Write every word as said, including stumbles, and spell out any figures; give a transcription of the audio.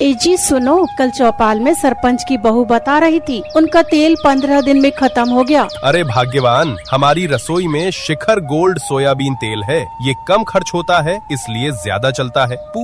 ए जी सुनो, कल चौपाल में सरपंच की बहू बता रही थी उनका तेल पंद्रह दिन में खत्म हो गया। अरे भाग्यवान, हमारी रसोई में शिखर गोल्ड सोयाबीन तेल है। ये कम खर्च होता है, इसलिए ज्यादा चलता है।